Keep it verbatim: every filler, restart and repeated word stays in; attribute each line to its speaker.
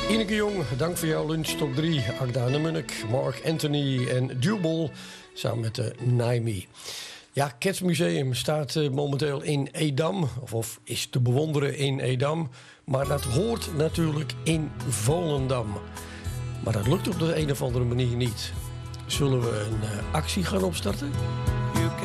Speaker 1: Ineke Jong, dank voor jouw lunch top drie. Agda Munnik, Mark Anthony en Jubal samen met de Naimi. Ja, Cats Museum staat uh, momenteel in Edam, of, of is te bewonderen in Edam. Maar dat hoort natuurlijk in Volendam. Maar dat lukt op de een of andere manier niet. Zullen we een uh, actie gaan opstarten?